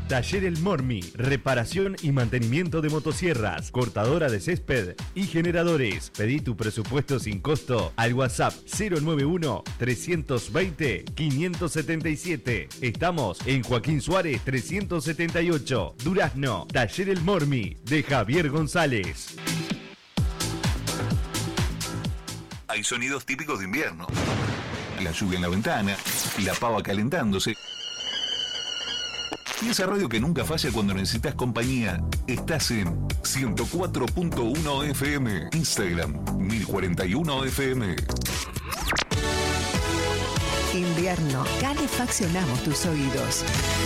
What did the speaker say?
Taller El Mormi, reparación y mantenimiento de motosierras, cortadora de césped y generadores. Pedí tu presupuesto sin costo al WhatsApp 091-320-577. Estamos en Joaquín Suárez 378, Durazno. Taller El Mormi de Javier González. Hay sonidos típicos de invierno. La lluvia en la ventana, la pava calentándose. Y esa radio que nunca falla cuando necesitas compañía. Estás en 104.1 FM. Instagram 1041 FM. Invierno, calefaccionamos tus oídos.